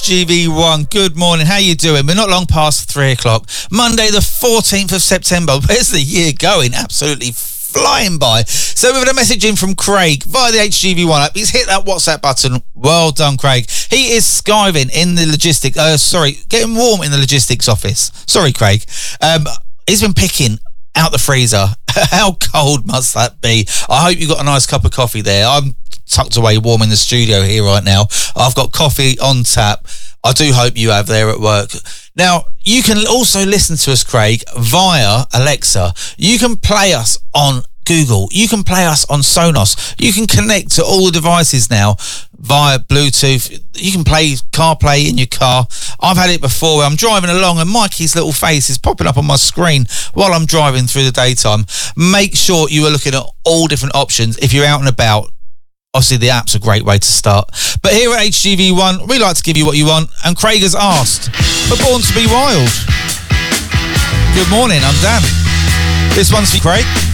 HGV1. Good morning. How you doing? We're not long past 3 o'clock. Monday, the 14th of September. Where's the year going? Absolutely flying by. So we've had a message in from Craig via the HGV1 app. He's hit that WhatsApp button. Well done, Craig. He is skiving in the getting warm in the logistics office. Sorry, Craig. He's been picking out the freezer. How cold must that be? I hope you got a nice cup of coffee there. I'm tucked away warm in the studio here right now. I've got coffee on tap. I do hope you have there at work. Now, you can also listen to us, Craig, via Alexa. You can play us on Google. You can play us on Sonos. You can connect to all the devices now via Bluetooth. You can play CarPlay in your car. I've had it before where I'm driving along and Mikey's little face is popping up on my screen while I'm driving through the daytime. Make sure you are looking at all different options if you're out and about. Obviously, the app's a great way to start. But here at HGV1, we like to give you what you want, and Craig has asked for Born to be Wild. Good morning, I'm Dan. This one's for Craig.